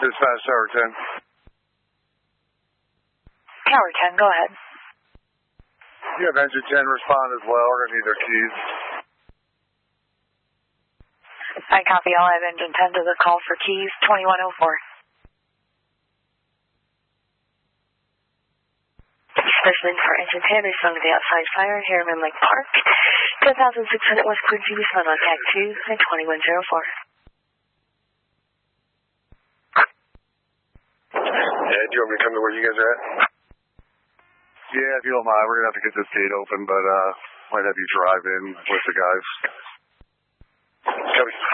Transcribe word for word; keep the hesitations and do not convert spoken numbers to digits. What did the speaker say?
Dispatch Tower ten. Tower ten, go ahead. You have engine ten respond as well. We're going to need their keys. I copy. I'll have engine ten to the call for keys twenty-one oh four. Specimen for engine ten, respond to the outside fire, Harriman Lake Park, ten thousand six hundred West Quincy, respond on tag two and twenty-one oh four. Yeah, do you want me to come to where you guys are at? Yeah, if you don't mind, we're going to have to get this gate open, but uh, might have you drive in with the guys. Copy.